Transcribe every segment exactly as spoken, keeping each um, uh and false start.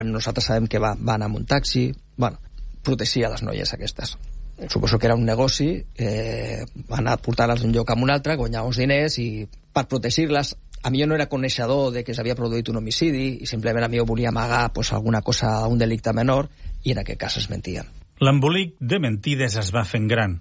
Nosaltres sabem que va, va anar amb un taxi, bueno, protegia les noies aquestes. Suposo que era un negoci, eh, va anar a portar-les d'un lloc a un altre, guanyar uns diners i per protegir-les. A mi jo no era coneixedor de que s'havia produït un homicidi i simplement a mi jo volia amagar pues, alguna cosa, un delicte menor, i en aquest cas es mentien. L'embolic de mentides es va fent gran.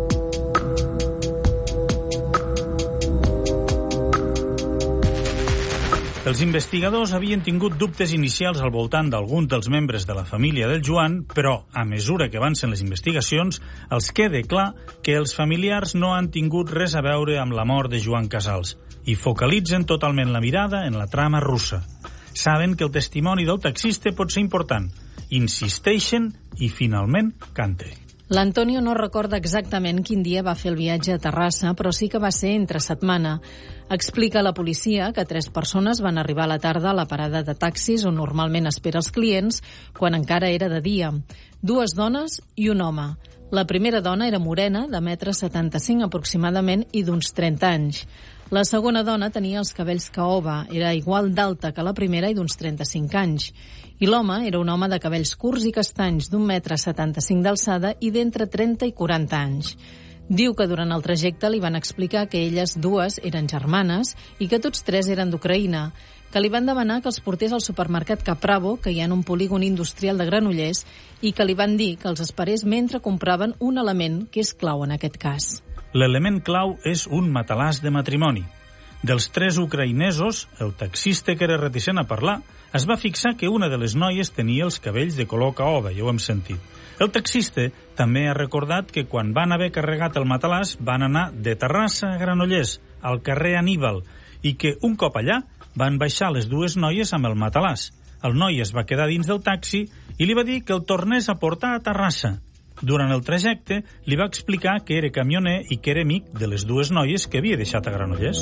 Els investigadors havien tingut dubtes inicials al voltant d'algun dels membres de la família del Joan, però, a mesura que avancen les investigacions, els queda clar que els familiars no han tingut res a veure amb la mort de Joan Casals i focalitzen totalment la mirada en la trama russa. Saben que el testimoni del taxista pot ser important, insisteixen i, finalment, canta. L'Antonio no recorda exactament quin dia va fer el viatge a Terrassa, però sí que va ser entre setmana. Explica a la policia que tres persones van arribar a la tarda a la parada de taxis on normalment espera els clients, quan encara era de dia. Dues dones i un home. La primera dona era morena, de metre setanta-cinc aproximadament i d'uns trenta anys. La segona dona tenia els cabells caoba, era igual d'alta que la primera i d'uns trenta-cinc anys. I l'home era un home de cabells curts i castanys d'un metre setanta-cinc d'alçada i d'entre trenta i quaranta anys. Diu que durant el trajecte li van explicar que elles dues eren germanes i que tots tres eren d'Ucraïna, que li van demanar que els portés al supermercat Capravo, que hi ha en un polígon industrial de Granollers, i que li van dir que els esperés mentre compraven un element que és clau en aquest cas. L'element clau és un matalàs de matrimoni. Dels tres ucraïnesos, el taxista que era reticent a parlar es va fixar que una de les noies tenia els cabells de color caoba, ja ho hem sentit. El taxista també ha recordat que quan van haver carregat el matalàs van anar de Terrassa a Granollers, al carrer Aníbal, i que un cop allà van baixar les dues noies amb el matalàs. El noi es va quedar dins del taxi i li va dir que el tornés a portar a Terrassa. Durant el trajecte li va explicar que era camioner i que era amic de les dues noies que havia deixat a Granollers.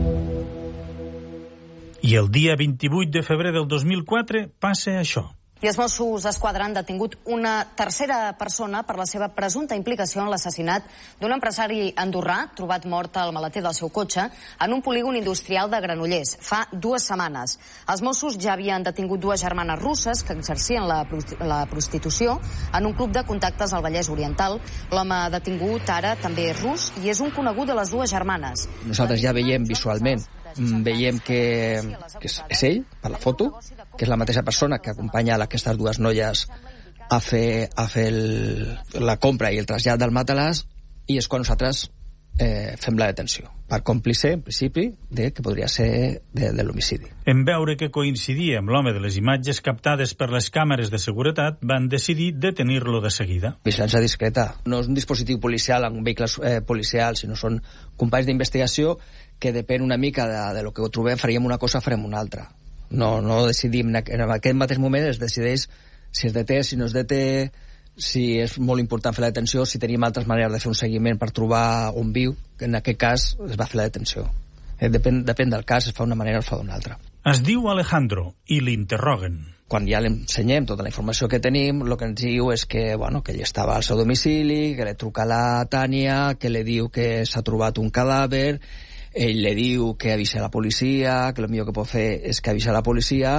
I el dia vint-i-vuit de febrer del dos mil quatre passa això. I els Mossos d'Esquadra han detingut una tercera persona per la seva presumpta implicació en l'assassinat d'un empresari andorrà trobat mort al maleter del seu cotxe en un polígon industrial de Granollers fa dues setmanes. Els Mossos ja havien detingut dues germanes russes que exercien la, la prostitució en un club de contactes al Vallès Oriental. L'home detingut ara també és rus i és un conegut de les dues germanes. Nosaltres ja veiem visualment veiem que, que és, és ell, per la foto, que és la mateixa persona que acompanya aquestes dues noies a fer, a fer el, la compra i el trasllat del matalàs, i és quan nosaltres eh, fem la detenció, per còmplice, en principi, de que podria ser de, de l'homicidi. En veure que coincidia amb l'home de les imatges captades per les càmeres de seguretat, van decidir detenir-lo de seguida. Vigilància discreta. No és un dispositiu policial amb vehicles eh, policials, sinó són companys d'investigació que depèn una mica de, de lo que ho trobem, faríem una cosa, farem una altra. No, no decidim, en aquest mateix moment es decideix si es deté, si no es deté, si és molt important fer la detenció, si tenim altres maneres de fer un seguiment per trobar on viu, que en aquest cas es va fer la detenció. Eh, depèn, depèn del cas, es fa d'una manera o es fa d'una altra. Es diu Alejandro i l'interroguen. Quan ja l'ensenyem tota la informació que tenim, el que ens diu és que, bueno, que ell estava al seu domicili, que li truca a la Tània, que li diu que s'ha trobat un cadàver. Ell li diu que avisa a la policia, que el millor que pot fer és que avisa a la policia,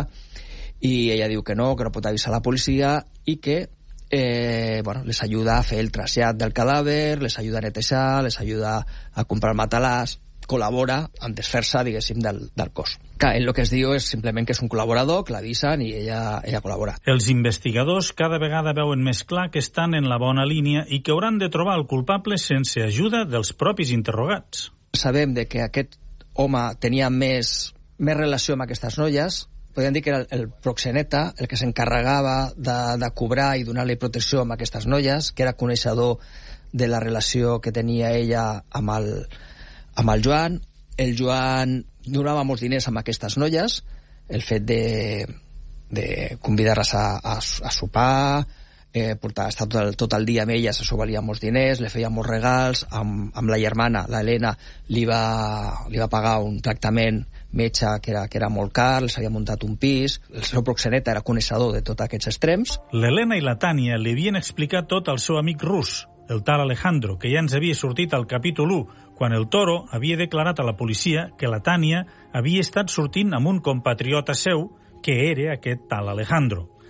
i ella diu que no, que no pot avisar a la policia, i que eh, bueno, les ajuda a fer el trasllat del cadàver, les ajuda a netejar, les ajuda a comprar matalàs, col·labora en desfer-se, diguéssim, del, del cos. Que ell el que es diu és simplement que és un col·laborador, que l'avisen i ella, ella col·labora. Els investigadors cada vegada veuen més clar que estan en la bona línia i que hauran de trobar el culpable sense ajuda dels propis interrogats. Sabem de que aquest home tenia més, més relació amb aquestes noies. Podríem dir que era el proxeneta, el que s'encarregava de, de cobrar i donar-li protecció a aquestes noies, que era coneixedor de la relació que tenia ella amb el, amb el Joan. El Joan donava molts diners amb aquestes noies, el fet de, de convidar-les a, a, a sopar, eh, portar, estar tot el, tot el dia amb elles, això valia molts diners, li feia molts regals, amb, amb la germana, la Helena, li va, li va pagar un tractament metge que era, que era molt car, els havia muntat un pis, el seu proxeneta era coneixedor de tots aquests extrems. L'Helena i la Tània li havien explicat tot al seu amic rus, el tal Alejandro, que ja ens havia sortit al capítol u, quan el Toro havia declarat a la policia que la Tània havia estat sortint amb un compatriota seu, que era aquest tal Alejandro.